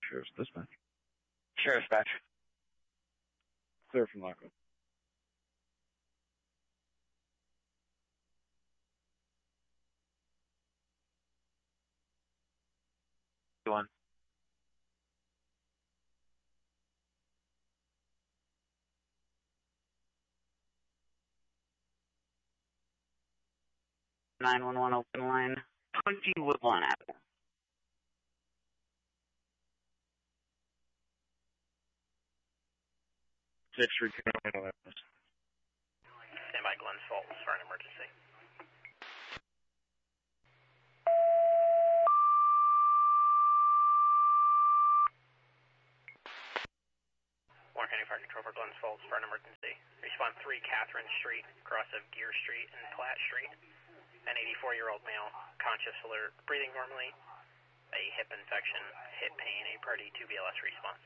Sheriff's dispatch. Sheriff's dispatch. Clear from Lockwood. One. (911) open line. 20 Woodlawn Avenue. 6th Street, Carolina. Stand by Glens Falls for an emergency. Warren County Fire Control for Glens Falls for an emergency. Respond 3 Catherine Street, cross of Gear Street and Platt Street. An 84-year-old male, conscious, alert, breathing normally. A hip infection, hip pain, a party 2 BLS response.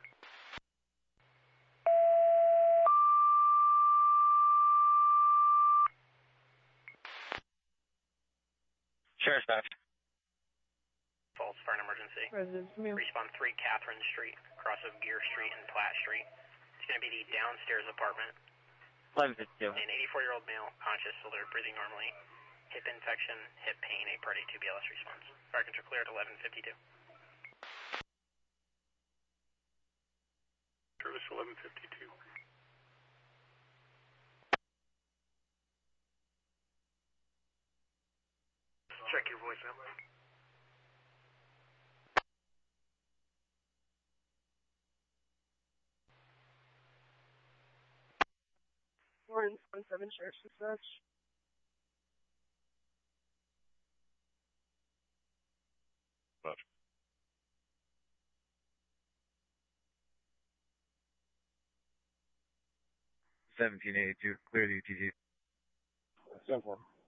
Sheriff's dispatch. Falls for an emergency. Residence, Respond 3 Catherine Street, cross of Gear Street and Platt Street. It's going to be the downstairs apartment. 1152. An 84-year-old male, conscious, alert, breathing normally. Hip infection, hip pain, a party 2 BLS response. Fire control clear at 1152. Service 1152. Check your voicemail. Warren 17 Sheriff's dispatch. Dispatch. 1782. Clear the UTC. 7-4.